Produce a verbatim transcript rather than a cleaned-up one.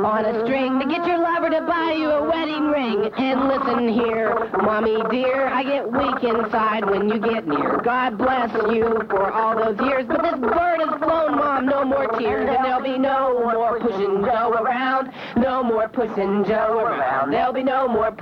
on a string to get your lover to buy you a wedding ring. And listen here, Mommy dear, I get weak inside when you get near. God bless you for all those years, but this bird has flown, Mom, no more tears. And there'll be no more pushing Joe around, no more pushing Joe around. There'll be no more